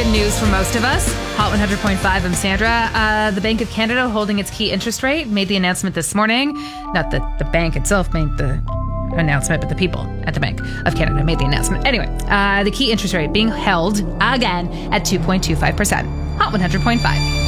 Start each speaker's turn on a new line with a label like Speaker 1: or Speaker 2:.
Speaker 1: news for most of us. Hot 100.5, I'm Sandra. The Bank of Canada, holding its key interest rate, made the announcement this morning. Not that the bank itself made the announcement, but the people at the Bank of Canada made the announcement. Anyway, the key interest rate being held again at 2.25%. Hot 100.5.